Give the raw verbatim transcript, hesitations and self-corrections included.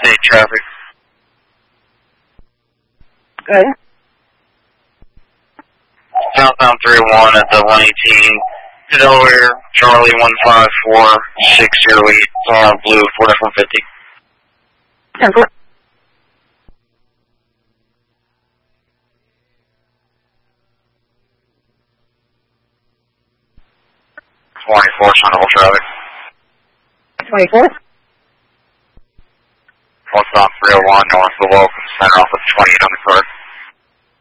State traffic. Good. Southbound three oh one at the one eighteen. To Delaware, Charlie one five four six zero eight. Uh, blue four one fifty. ten four. twenty-four, Sonable traffic. twenty-four. Westbound three oh one, north of Welcome Center off of twenty-eight on the card.